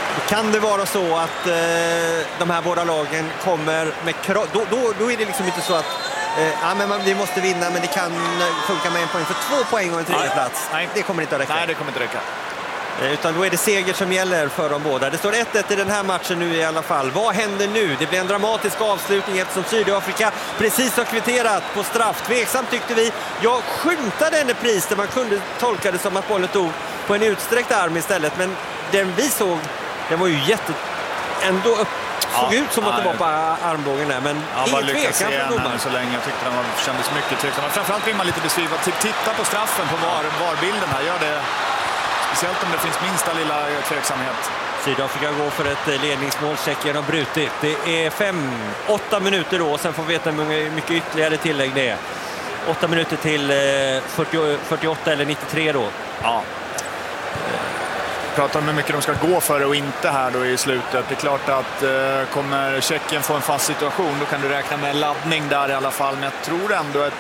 Då kan det vara så att de här båda lagen kommer med krav. Då är det liksom inte så att vi måste vinna, men det kan funka med en poäng för 2 poäng och en tredje plats. Nej. Det kommer inte att räcka. Nej, det kommer inte räcka. Utan då är det seger som gäller för de båda. Det står 1-1 i den här matchen nu i alla fall. Vad händer nu? Det blir en dramatisk avslutning eftersom Sydafrika precis har kvitterat på straff. Tveksamt tyckte vi. Jag skymtade en pris där man kunde tolka det som att bollen tog på en utsträckt arm istället. Men den vi såg, den var ju ändå såg ut som att det var på armbågen där. Men ingen tvekan från domaren. Så länge jag tyckte den kändes mycket tveksam. Framförallt vill man lite beskriva. Titta på straffen på VAR-bilden här. Gör det. Speciellt om det finns minsta lilla tveksamhet. Sydafrika går för ett ledningsmål. Tjeckien har brutit. Det är 8 minuter då. Sen får vi veta hur mycket ytterligare tillägg det är. 8 minuter till 48 eller 93 då. Ja. Pratar om hur mycket de ska gå för och inte här då i slutet. Det är klart att kommer Tjeckien få en fast situation, då kan du räkna med laddning där i alla fall. Men jag tror ändå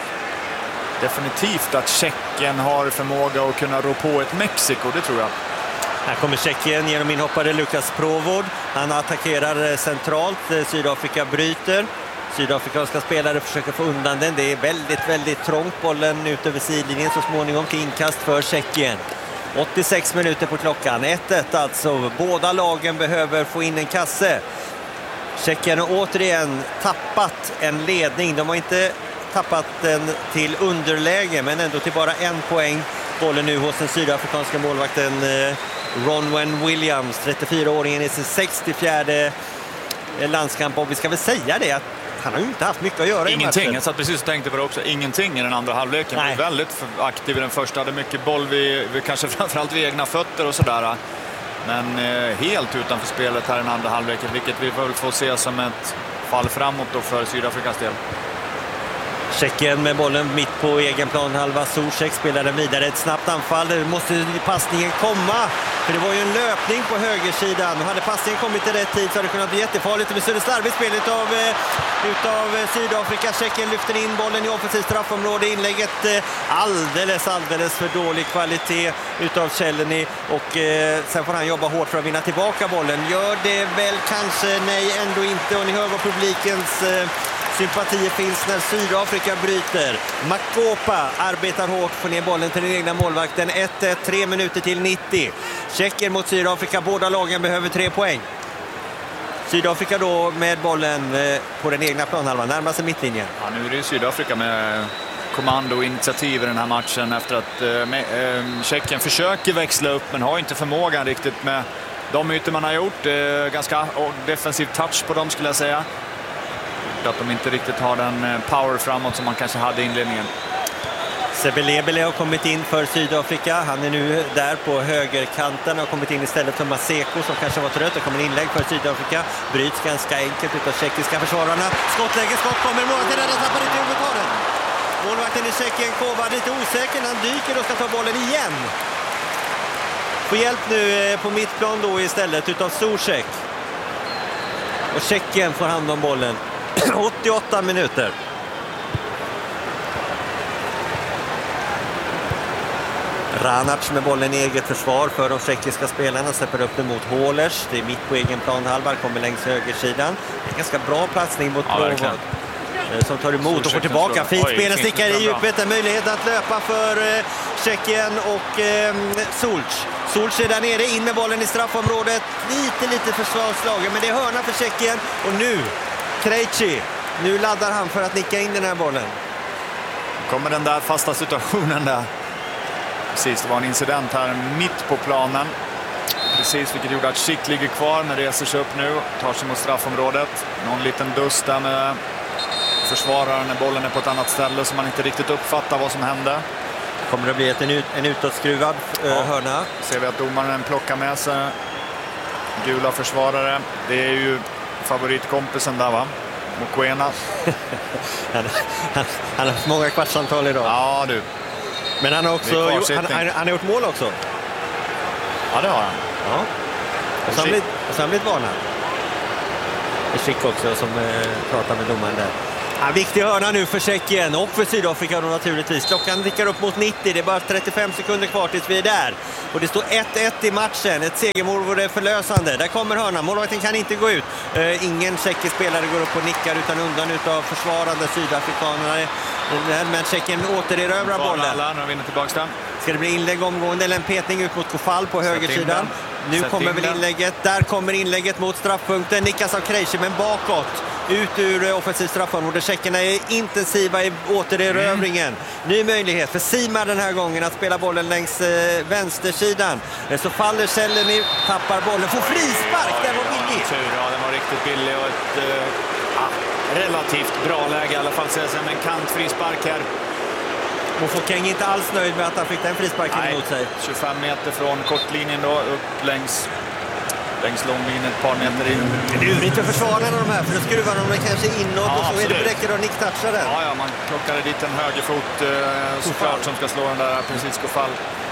definitivt att Tjeckien har förmåga att kunna rå på ett Mexiko, det tror jag. Här kommer Tjeckien genom inhoppare Lukas Provod. Han attackerar centralt. Sydafrika bryter. Sydafrikanska spelare försöker få undan den. Det är väldigt, väldigt trångt. Bollen ut över sidlinjen så småningom till inkast för Tjeckien. 86 minuter på klockan. 1-1 alltså. Båda lagen behöver få in en kasse. Tjeckien har återigen tappat en ledning. De har inte tappat den till underläge, men ändå till bara 1 poäng. Bollen nu hos den sydafrikanska målvakten Ronwen Williams, 34-åringen i sin 64:e landskamp. Och vi ska väl säga det att han har ju inte haft mycket att göra i matchen. Jag satt precis och tänkte på det också. Ingenting i den andra halvleken. Han var väldigt aktiv i den första. Hade mycket boll vid kanske framförallt vid egna fötter och sådär. Men helt utanför spelet här i den andra halvleken. Vilket vi får se som ett fall framåt då för Sydafrikas del. Tjeckien med bollen mitt på egen planhalva. Zuzek spelar den vidare. Ett snabbt anfall. Nu måste passningen komma. För det var ju en löpning på högersidan. Och hade passningen kommit i rätt tid så hade det kunnat bli jättefarligt. Det blir slarvigt spel utav Sydafrika. Tjeckien lyfter in bollen i offensivt straffområde. Inlägget alldeles för dålig kvalitet utav Chelny. Och sen får han jobba hårt för att vinna tillbaka bollen. Gör det väl kanske? Nej, ändå inte. Och ni hör vad publikens sympatier finns när Sydafrika bryter. Makopa arbetar hårt för ner bollen till den egna målvakten. 1-1, 3 minuter till 90. Tjeckien mot Sydafrika. Båda lagen behöver 3 poäng. Sydafrika då med bollen på den egna planhalvan. Närmar sig mittlinjen. Ja, nu är det ju Sydafrika med kommando och initiativ i den här matchen efter att Tjeckien försöker växla upp men har inte förmågan riktigt med de ytor man har gjort. Ganska defensiv touch på dem skulle jag säga. Att de inte riktigt har den power framåt som man kanske hade i inledningen. Sebelebele har kommit in för Sydafrika. Han är nu där på högerkanten och har kommit in istället för Maseko som kanske var trött. Det kommer en inlägg för Sydafrika. Bryts ganska enkelt utav tjeckiska försvararna. Skottläge, skott kommer. Målvakten räddar, tappar inte huvudtaget. Målvakten i Tjeckien, Kovar, lite osäker. Han dyker och ska ta bollen igen. Får hjälp nu på mittplan då istället utav Zuzek. Och Tjeckien får hand om bollen. 88 minuter. Ranac med bollen i eget försvar för de tjeckiska spelarna. Släpper upp den mot Hålers. Det är mitt på egen planhalva. Kommer längs högersidan. En ganska bra platsning mot Provod. Som tar emot och får tillbaka. Fint spelen stickar i djupet. En möjlighet att löpa för Tjeckien och Sulc är där nere. In med bollen i straffområdet. Lite försvarslagen. Men det är hörna för Tjeckien. Och nu Krejci. Nu laddar han för att nicka in den här bollen. Kommer den där fasta situationen där. Precis, det var en incident här mitt på planen. Precis, vilket gjorde att Schick ligger kvar men reser sig upp nu. Tar sig mot straffområdet. Någon liten dust där med försvararen när bollen är på ett annat ställe så man inte riktigt uppfattar vad som hände. Kommer det bli en utåtskruvad hörna. Ser vi att domaren plockar med sig gula försvarare. Det är ju favoritkompisen där, va? Mokoena. han har många kvartsamtal idag. Ja, du. Men han har också han har gjort mål också. Ja, det har han. Ja. Och så han blivit varnad. Det är Schick också som pratar med domaren där. Ja, viktig hörna nu för Tjeckien och för Sydafrika då naturligtvis. Klockan tickar upp mot 90, det är bara 35 sekunder kvar tills vi är där. Och det står 1-1 i matchen, ett segermål vore förlösande. Där kommer hörnan, målvakten kan inte gå ut. Ingen tjeckisk spelare går upp och nickar utan undan utav försvarande sydafrikanerna. Men Tjeckien återerövrar bollen. Alla, nu vinner tillbaka den. Ska det bli inlägg omgående eller en petning ut mot Kofall på högersidan? Nu kommer väl inlägget. Där kommer inlägget mot straffpunkten. Nickas av Krejci, men bakåt. Ut ur offensiv straffområde. Tjeckerna är intensiva i återerövringen. Ny möjlighet för Sima den här gången att spela bollen längs vänstersidan. Så faller Sellerny, tappar bollen. Får frispark, den var billig. Ja, den var riktigt billig och ett relativt bra läge i alla fall. Men en kantfrispark här. Mofokeng är inte alls nöjd med att han fick den frisparken emot sig. 25 meter från kortlinjen då, upp längs långlinjen, ett par meter in. Det är lurigt för försvararna de här, för då skruvar de kanske inåt och så är det räcker att nick-toucha den. Ja, man plockade dit en högerfot såklart som ska slå den där precis Kofall.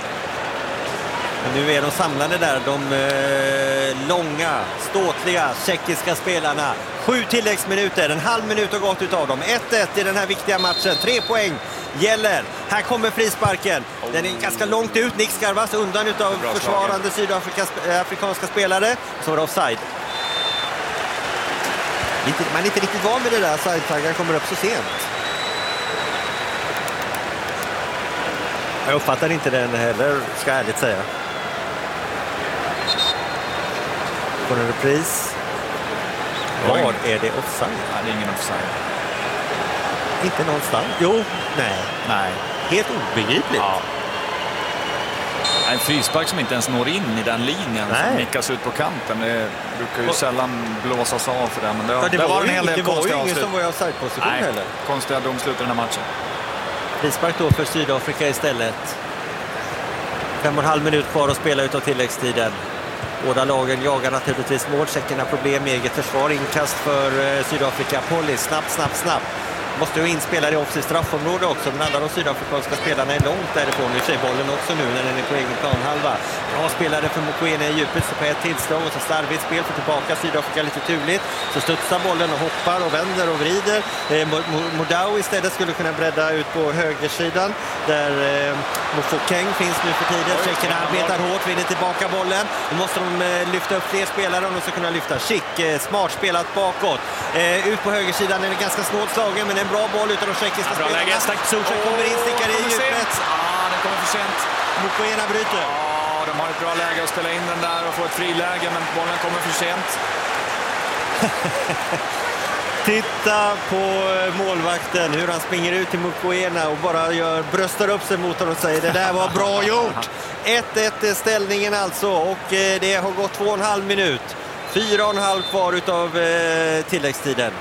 Nu är de samlade där, de långa, ståtliga tjeckiska spelarna. 7 tilläggsminuter, en halv minut har gått utav dem. 1-1 i den här viktiga matchen, 3 poäng gäller. Här kommer frisparken. Den är ganska långt ut, Nick skarvas undan utav försvarande sydafrikanska spelare. Så var det offside. Man är inte riktigt van med det där, sideflaggan kommer upp så sent. Jag uppfattar inte den heller, ska jag ärligt säga. På en repris. Var är det offside? Nej, det är ingen offside. Inte någonstans. Jo, nej. Helt obegripligt. Ja. En frispark som inte ens når in i den linjen som nickas ut på kanten. Det brukar ju sällan blåsas av för det. Men det var en hel del konstiga avslut. Ingen som var i offside-position heller. Konstiga domslut i den här matchen. Frispark då för Sydafrika istället. 5,5 minut kvar att spela utav tilläggstiden. Båda lagen jagar naturligtvis mål. Tjeckerna problem med eget försvar. Inkast för Sydafrika. Polly, snabbt. Måste ju inspela i offensivt straffområde också, men alla de sydafrikanska spelarna är långt därifrån. Nu ser bollen också nu när den är på egen planhalva. Bra spelare för Mokoena i djupet, så på ett tillslag och så slarvigt spel för tillbaka Sydafrika lite turligt. Så studsar bollen och hoppar och vänder och vrider. Modau istället skulle kunna bredda ut på högersidan där Mofokeng finns nu för tiden. Tjeckerna arbetar hårt, vinner tillbaka bollen. Nu måste de lyfta upp fler spelare om de ska kunna lyfta. Smart spelat bakåt. Ut på högersidan är det ganska snålt slagen, men en bra boll utan de tjeckiska spelarna. Solskjaer kommer in, stickar i djupet. Den kommer för sent. Mokoena bryter. Ja, de har ett bra läge att spela in den där och få ett friläge, men bollen kommer för sent. Titta på målvakten, hur han springer ut till Mokoena och bara bröstar upp sig mot honom och säger det där var bra gjort. 1-1 är ställningen alltså, och det har gått 2,5 minut. 4,5 kvar utav tilläggstiden.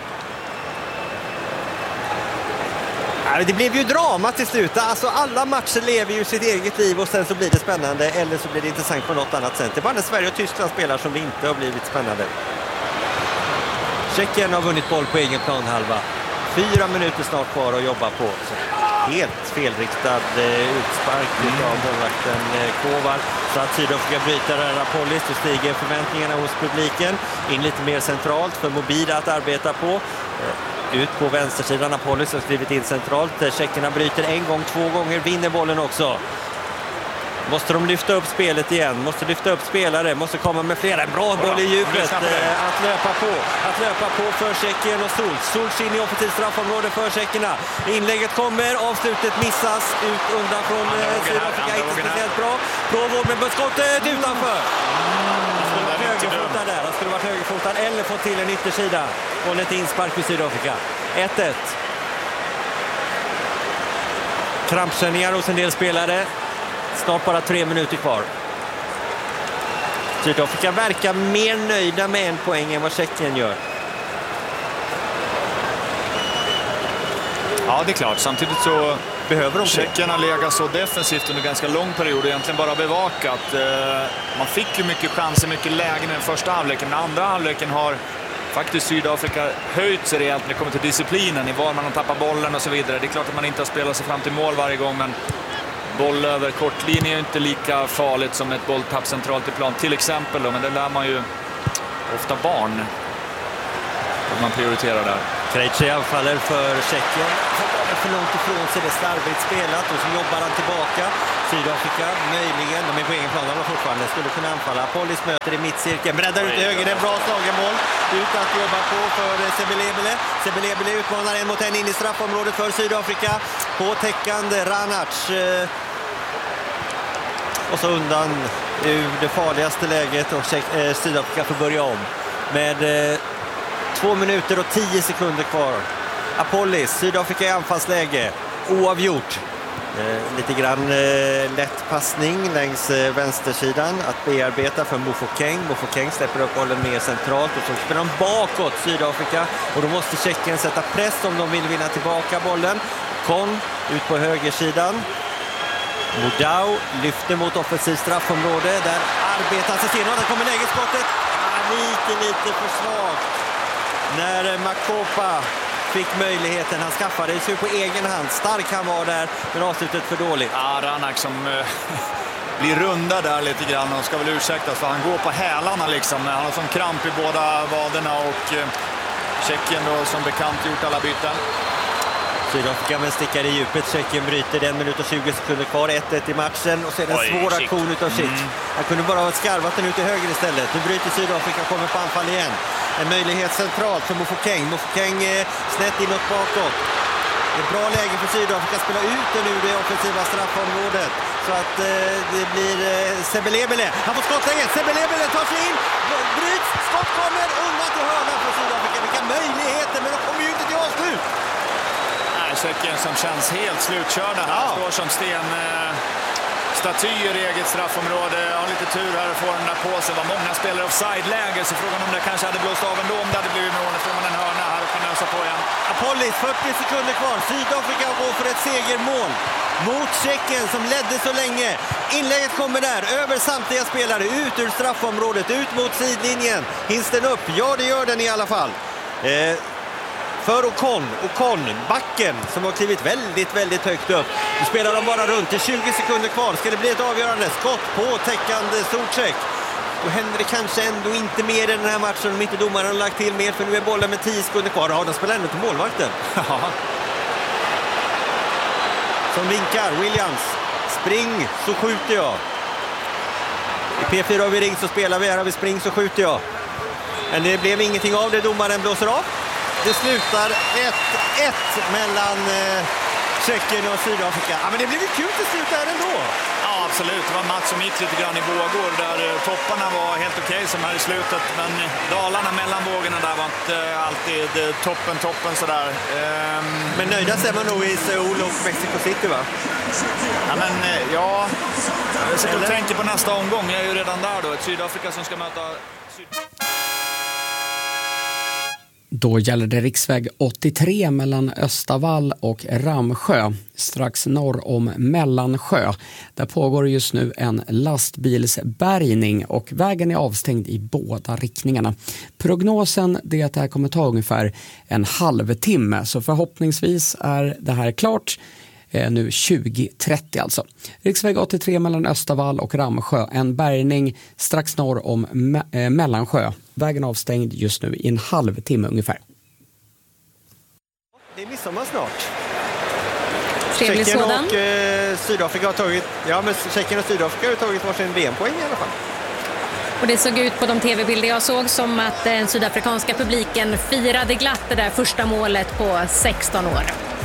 Det blev ju drama till slut. Alltså alla matcher lever ju sitt eget liv och sen så blir det spännande eller så blir det intressant på något annat sätt. Det är bara när Sverige och Tyskland spelar som det inte har blivit spännande. Tjeckien har vunnit boll på egen planhalva. 4 minuter snart kvar att jobba på. Så helt felriktad utspark av målvakten Kovar. Så att Sydafrika bryter Rapolis, så stiger förväntningarna hos publiken. In lite mer centralt för Mobida att arbeta på. Ut på vänstersidan, Apolis har skrivit in centralt. Tjeckerna bryter en gång, 2 gånger, vinner bollen också. Måste de lyfta upp spelet igen, måste lyfta upp spelare, måste komma med flera. Bra boll i djupet att löpa på för Tjeckien och Solskjaer in i offensivt straffområde för tjeckerna. Inlägget kommer, avslutet missas ut undan från Sydafrika, inte speciellt bra. Provård med skottet utanför. Han skulle varit högerfotad eller fått till en yttersida. Och lite inspark i Sydafrika. 1-1. Krampkänningar hos en del spelare. Snart bara 3 minuter kvar. Sydafrika verkar mer nöjda med 1 poäng än vad Tjeckien gör. Ja, det är klart. Samtidigt så behöver de Tjeckerna lägga så defensivt under ganska lång period och egentligen bara bevakat. Man fick ju mycket chanser, mycket lägen i den första halvleken. Den andra halvleken har faktiskt Sydafrika höjt sig rejält när det kommer till disciplinen i var man har tappat bollen och så vidare. Det är klart att man inte har spelat sig fram till mål varje gång, men boll över kortlinje är ju inte lika farligt som ett bolltapp centralt i plan till exempel då, men det lär man ju ofta barn att man prioriterar där. Krejci anfaller för Tjeckien. För långt ifrån sig, det är slarvigt spelat och så jobbar han tillbaka. Sydafrika möjligen, de är på egen plan fortfarande, skulle kunna anfalla. Pollis möter i mittcirkeln, breddar ut i höger, det är en bra slagenboll. Ut att jobba på för Sebelebele. Sebelebele utmanar en mot en in i straffområdet för Sydafrika. På täckande Ranac. Och så undan ur det farligaste läget och Sydafrika får börja om. Med 2 minuter och 10 sekunder kvar. Apollis, Sydafrika i anfallsläge. Oavgjort. Lite grann lätt passning längs vänstersidan att bearbeta för Mofokeng. Mofokeng släpper upp bollen mer centralt och så spelar de bakåt Sydafrika. Och då måste Tjeckien sätta press om de vill vinna tillbaka bollen. Kon ut på högersidan. Modau lyfter mot offensiv straffområde. Där arbetar sig senare. Där kommer lägesskottet. Lite för svagt. När Makopa fick möjligheten. Han skaffade sig på egen hand. Stark han var där, men avslutet för dåligt. Ja, Ranac som blir runda där lite grann och ska väl ursäktas för han går på hälarna liksom. Han har som kramp i båda vaderna och Tjeckien då som bekant gjort alla byten. Sydafrika men stickar i djupet. Tjeckien bryter 1 minut och 20 sekunder kvar. 1-1 i matchen och så är det en svår aktion utav Schick. Han kunde bara ha skarvat den ut i höger istället. Nu bryter Sydafrika, kommer på anfall igen. En möjlighet centralt för Mofokeng. Mofokeng snett inåt bakåt. Ett bra läge för Sydafrika att spela ut den ur det offensiva straffområdet. Så att det blir Sebelebele. Han får skottläget. Sebelebele tar sig in. Bryts. Skott kommer undan till hörnan för Sydafrika. Vilka möjligheter, men de kommer ju inte till avslut. Tjeckien som känns helt slutkörda. Han står som statyer i eget straffområde. Har lite tur här och får den där på sig. Det var många spelare offside-läge så frågan om det kanske hade blåst av ändå om det hade blivit mål. Nu får man en hörna här och kan ösa på igen. Apollis, 40 sekunder kvar. Sydafrika går för ett segermål mot Tjeckien som ledde så länge. Inlägget kommer där, över samtliga spelare, ut ur straffområdet, ut mot sidlinjen. Hinns den upp? Ja, det gör den i alla fall. För Ocon, backen som har klivit väldigt högt upp. Nu spelar de bara runt, det är 20 sekunder kvar. Ska det bli ett avgörande skott på täckande Souček? Då händer det kanske ändå inte mer i den här matchen om inte domaren har lagt till mer, för nu är bollen med 10 sekunder kvar. Ja, de spelar ändå till målvakten. Som vinkar, Williams. Spring så skjuter jag. I P4 har vi ring så spelar vi, här har vi spring så skjuter jag. Men det blev ingenting av det, domaren blåser av. Det slutar 1-1 mellan Tjeckien och Sydafrika. Ja, men det blev ju kul till slut här ändå. Ja, absolut. Det var en match som gick lite grann i vågor där topparna var helt okej som här i slutet. Men dalarna mellan vågorna där var inte alltid toppen sådär. Men nöjda ser man nog i Seoul och Mexico City, va? Ja, men ja. Jag sitter och tänker på nästa omgång. Jag är ju redan där då. Ett Sydafrika som ska möta Då gäller det riksväg 83 mellan Östavall och Ramsjö, strax norr om Mellansjö. Där pågår just nu en lastbilsbärgning och vägen är avstängd i båda riktningarna. Prognosen är att det här kommer ta ungefär en halvtimme, så förhoppningsvis är det här klart nu 20.30 alltså. Riksväg 83 mellan Östavall och Ramsjö, en bärgning strax norr om Mellansjö. Vägen avstängd just nu i en halvtimme ungefär. Det är midsommar snart. Trevlig Tjeckien sådan. och Sydafrika har tagit, men Tjeckien och Sydafrika har tagit varsin VM-poäng i alla fall. Och det såg ut på de tv-bilder jag såg som att den sydafrikanska publiken firade glatt det där första målet på 16 år.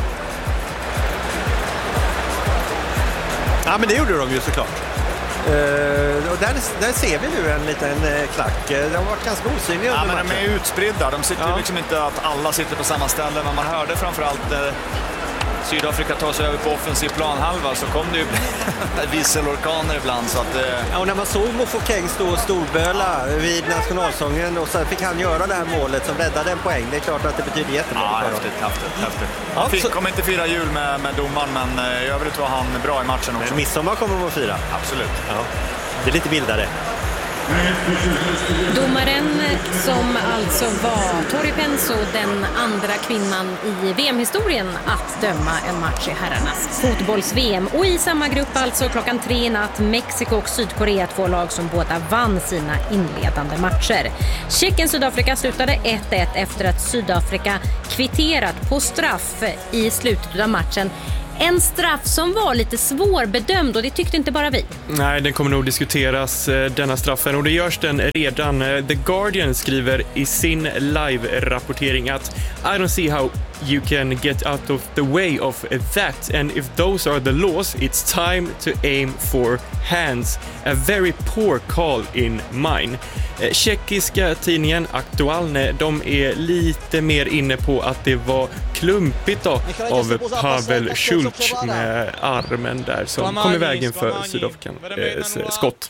Ja, men det gjorde de ju såklart. Och där ser vi nu en liten klack. De har varit ganska osynliga under matchen. Men de är utspridda. De sitter ju liksom inte att alla sitter på samma ställe. Men man hörde framförallt Sydafrika tar sig över på offensiv planhalva så kom det ju visselorkaner ibland. Så att, ja, och när man såg Mofokeng stå och storböla vid nationalsången och så fick han göra det här målet som räddade en poäng. Det är klart att det betyder jättemycket för dem. Häftigt. Ja, Han kommer inte fira jul med domaren, men i övrigt var han bra i matchen också. Men midsommar kommer de att fira. Absolut. Ja. Det är lite bildare. Domaren som alltså var Tori Penso, den andra kvinnan i VM-historien att döma en match i herrarnas fotbolls-VM. Och i samma grupp alltså klockan 3 i natt, Mexiko och Sydkorea, 2 lag som båda vann sina inledande matcher. Tjeckien-Sydafrika slutade 1-1 efter att Sydafrika kvitterat på straff i slutet av matchen. En straff som var lite svårbedömd och det tyckte inte bara vi. Nej, den kommer nog diskuteras, denna straffen, och det görs den redan. The Guardian skriver i sin live-rapportering att I don't see how you can get out of the way of that, and if those are the laws, it's time to aim for hands. A very poor call in mine. Tjeckiska tidningen Aktualne, de är lite mer inne på att det var klumpigt då av Pavel Schultz med armen där som kom i vägen för Sydafrikans skott.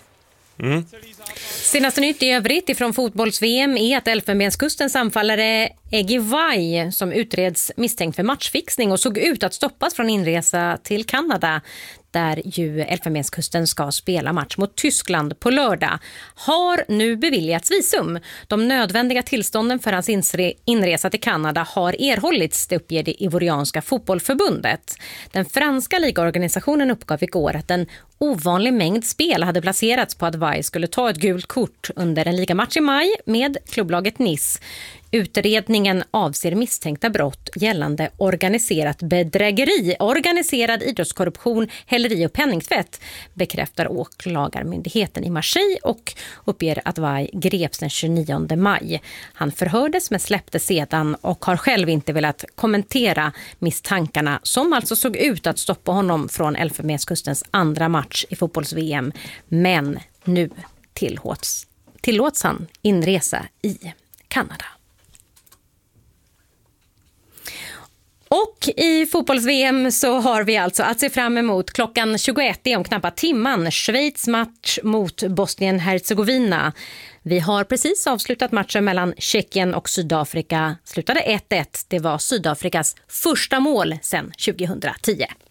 Senaste nytt i övrigt ifrån fotbolls-VM är att Elfenbenskustens anfallare Egi Vai, som utreds misstänkt för matchfixning och såg ut att stoppas från inresa till Kanada, där ju Elfenbenskusten ska spela match mot Tyskland på lördag, har nu beviljats visum. De nödvändiga tillstånden för hans inresa till Kanada har erhållits, det uppger det ivorianska fotbollförbundet. Den franska ligaorganisationen uppgav igår att en ovanlig mängd spel hade placerats på att Vai skulle ta ett gult kort under en ligamatch i maj med klubblaget Nice. Utredningen avser misstänkta brott gällande organiserat bedrägeri, organiserad idrottskorruption, häleri och penningtvätt, bekräftar åklagarmyndigheten i Marseille och uppger att Vai greps den 29 maj. Han förhördes men släpptes sedan och har själv inte velat kommentera misstankarna som alltså såg ut att stoppa honom från Elfenbenskustens andra match i fotbolls-VM. Men nu tillåts han inresa i Kanada. Och i fotbolls-VM så har vi alltså att se fram emot klockan 21 om knappa timman Schweiz match mot Bosnien-Herzegovina. Vi har precis avslutat matchen mellan Tjeckien och Sydafrika. Slutade 1-1. Det var Sydafrikas första mål sedan 2010.